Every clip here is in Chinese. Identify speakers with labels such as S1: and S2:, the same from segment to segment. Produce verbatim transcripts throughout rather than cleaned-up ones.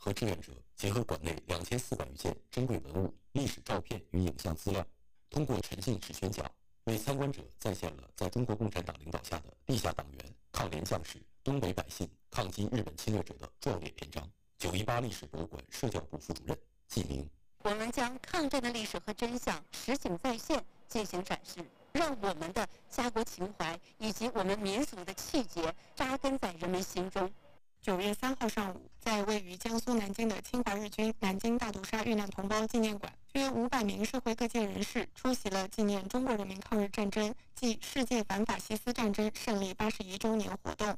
S1: 和志愿者结合馆内两千四百余件珍贵文物、历史照片与影像资料，通过沉浸式宣讲，为参观者再现了在中国共产党领导下的地下党员、抗联将士、东北百姓抗击日本侵略者的壮烈篇章。九一八历史博物馆社教部副主任季明：
S2: 我们将抗战的历史和真相实景再现进行展示，让我们的家国情怀以及我们民族的气节扎根在人们心中。
S3: 九月三号上午，在位于江苏南京的侵华日军南京大屠杀遇难同胞纪念馆，约五百名社会各界人士出席了纪念中国人民抗日战争暨世界反法西斯战争胜利八十一周年活动。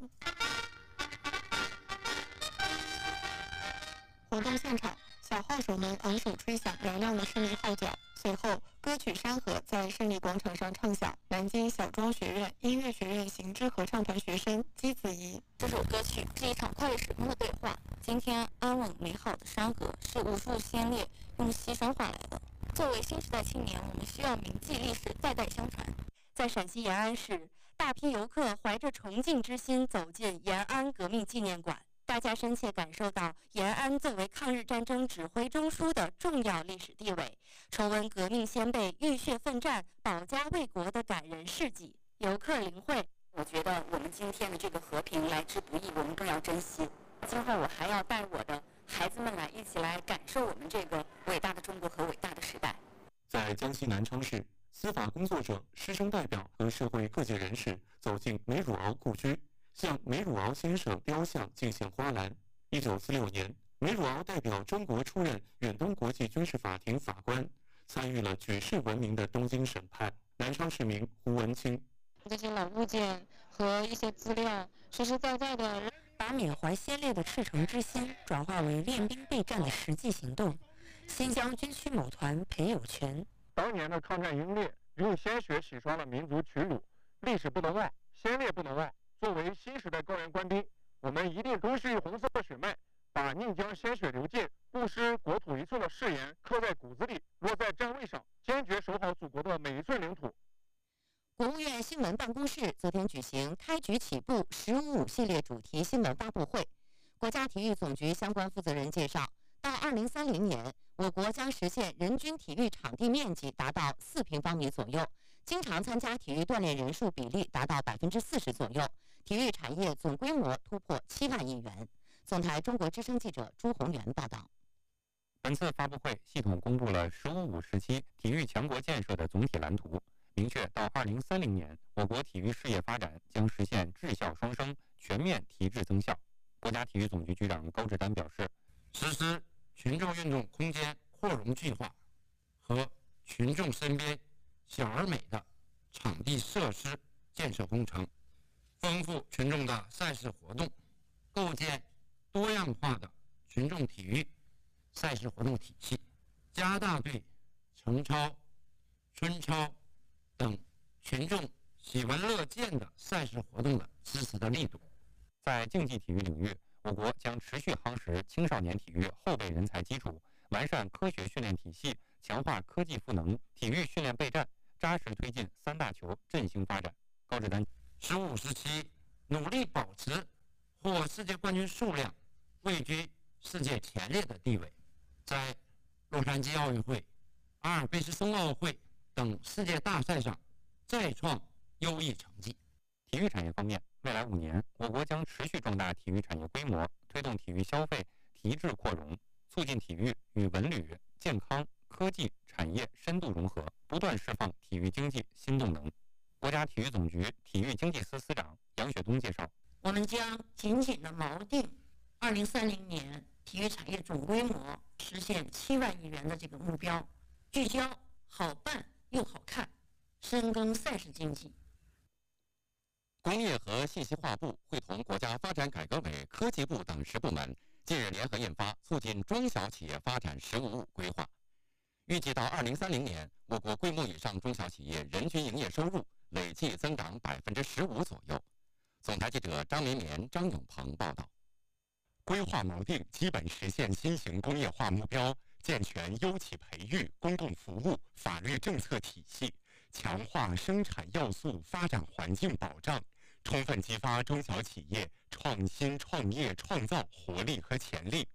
S3: 活动现场，小号手们昂首吹响嘹亮的胜利号角。随后，歌曲《山河》在胜利广场上唱响。南京小庄学院音乐学院行知合唱团学生姬子怡：
S2: 这首歌曲是一场跨越时空的对话。今天安稳美好的山河是无数先烈用牺牲换来的。作为新时代青年，我们需要铭记历史，代代相传。在陕西延安市，大批游客怀着崇敬之心走进延安革命纪念馆。大家深切感受到延安作为抗日战争指挥中枢的重要历史地位，重温革命先辈浴血奋战、保家卫国的感人事迹。游客领会，我觉得我们今天的这个和平来之不易，我们更要珍惜。今后我还要带我的孩子们来一起来感受我们这个伟大的中国和伟大的时代。
S1: 在江西南昌市，司法工作者、师生代表和社会各界人士走进梅汝敖故居，向梅汝敖先生雕像敬献花篮。一九四六年，梅汝敖代表中国出任远东国际军事法庭法官，参与了举世闻名的东京审判。南昌市民胡文清：
S3: 这些老物件和一些资料，实实在在的
S2: 把缅怀先烈的赤诚之心转化为练兵备战的实际行动。新疆军区某团裴有权：
S4: 当年的抗战英烈用鲜血洗刷了民族耻辱，历史不能忘，先烈不能忘。作为新时代高原官兵，我们一定赓续红色血脉，把宁江鲜血流尽、不失国土一寸的誓言刻在骨子里，落在站位上，坚决守好祖国的每一寸领土。
S2: 国务院新闻办公室昨天举行开局起步“十五五”系列主题新闻发布会。国家体育总局相关负责人介绍，到二零三零年，我国将实现人均体育场地面积达到四平方米左右，经常参加体育锻炼人数比例达到百分之四十左右，体育产业总规模突破七万亿元。总台中国之声记者朱宏元报道。
S5: 本次发布会系统公布了“十五五”时期体育强国建设的总体蓝图，明确到二零三零年，我国体育事业发展将实现质效双升，全面提质增效。国家体育总局局长高志丹表示，
S6: 实施群众运动空间扩容计划和群众身边小而美的场地设施建设工程，丰富群众的赛事活动，构建多样化的群众体育赛事活动体系，加大对程超、春超等群众喜闻乐见的赛事活动的支持的力度。
S5: 在竞技体育领域，我国将持续夯实青少年体育后备人才基础，完善科学训练体系，强化科技赋能，体育训练备战，扎实推进三大球振兴发展。高志丹，
S6: 十五时期努力保持获世界冠军数量位居世界前列的地位，在洛杉矶奥运会、阿尔卑斯冬奥会等世界大赛上再创优异成绩。
S5: 体育产业方面，未来五年，我国将持续壮大体育产业规模，推动体育消费提质扩容，促进体育与文旅、健康、科技产业深度融合，不断释放体育经济新动能。国家体育总局体育经济司司长杨雪东介绍，
S7: 我们将紧紧地锚定二零三零年体育产业总规模实现七万亿元的这个目标，聚焦好办又好看，深耕赛事经济。
S1: 工业和信息化部会同国家发展改革委、科技部等十部门近日联合印发《促进中小企业发展“十五五”规划》，预计到二零三零年，我国规模以上中小企业人均营业收入累计增长百分之十五左右。总台记者张绵绵、张永鹏报道。规划锚定基本实现新型工业化目标，健全优企培育、公共服务、法律政策体系，强化生产要素发展环境保障，充分激发中小企业创新创业创造活力和潜力，